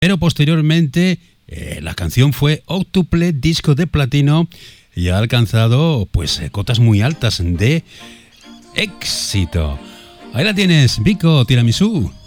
pero posteriormente la canción fue octuple disco de platino y ha alcanzado pues cotas muy altas de éxito. Ahí la tienes, Vico Tiramisú.